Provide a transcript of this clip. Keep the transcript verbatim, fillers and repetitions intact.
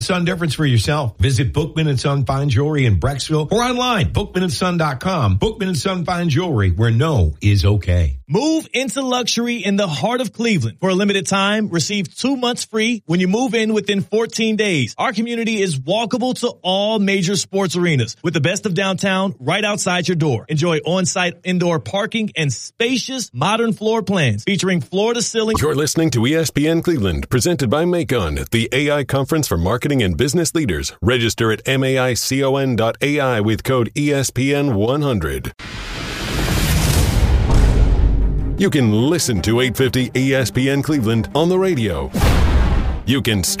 Son difference for yourself. Visit Bookman and Son Fine Jewelry in Brecksville or online, bookman and son dot com. Bookman and Son Fine Jewelry, where no is okay. Move into luxury in the heart of Cleveland. For a limited time, receive two months free when you move in within fourteen days. Our community is walkable to all major sports arenas with the best of downtown right outside your door. Enjoy on-site indoor parking and spacious modern floor plans featuring floor-to-ceiling. You're listening to E S P N Cleveland, presented by Macon, the A I conference for marketing and business leaders. Register at maicon dot A I with code E S P N one hundred. You can listen to eight fifty E S P N Cleveland on the radio. You can